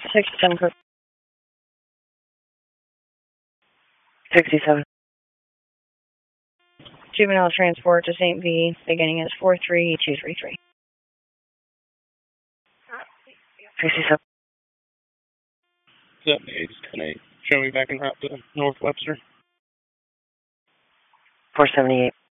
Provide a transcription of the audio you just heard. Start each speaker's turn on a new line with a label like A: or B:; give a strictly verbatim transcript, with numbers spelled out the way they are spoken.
A: sixty-seven. sixty-seven. Juvenile transport to Saint V, beginning is four three two three three. sixty-seven.
B: seven eight, ten eight. Show me back en route to North Webster.
A: four seventy-eight.